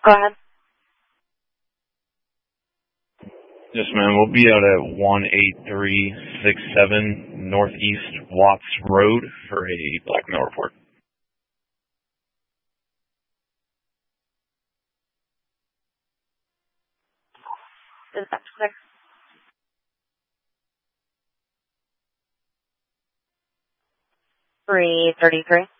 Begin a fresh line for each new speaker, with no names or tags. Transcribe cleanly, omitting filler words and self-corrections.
Go ahead.
Yes, ma'am. We'll be out at 18367 Northeast Watts Road for a blackmail report.
Is that clear? 333.